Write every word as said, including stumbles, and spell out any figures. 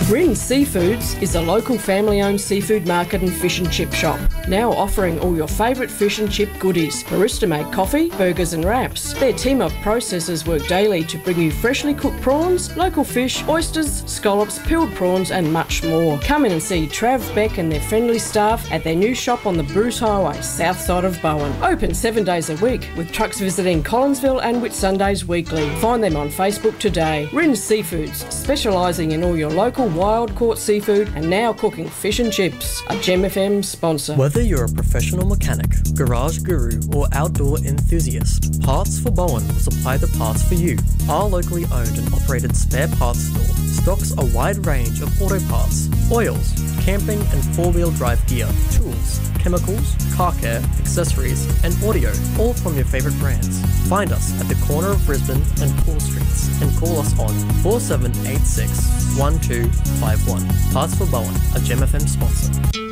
Rin Seafoods is a local family-owned seafood market and fish and chip shop, now offering all your favourite fish and chip goodies, barista-made coffee, burgers and wraps. Their team of processors work daily to bring you freshly cooked prawns, local fish, oysters, scallops, peeled prawns and much more. Come in and see Trav, Beck and their friendly staff at their new shop on the Bruce Highway, south side of Bowen. Open seven days a week, with trucks visiting Collinsville and Whitsundays weekly. Find them on Facebook today. Rin Seafoods, specialising in all your local wild caught seafood and now cooking fish and chips. A Gem F M sponsor. Whether you're a professional mechanic, garage guru or outdoor enthusiast, Parts for Bowen will supply the parts for you. Our locally owned and operated spare parts store stocks a wide range of auto parts, oils, camping and four-wheel drive gear, tools, chemicals, car care, accessories and audio, all from your favourite brands. Find us at the corner of Brisbane and Paul Streets and call us on four seven eight six, one two five one. Parts for Bowen, a Gem F M sponsor.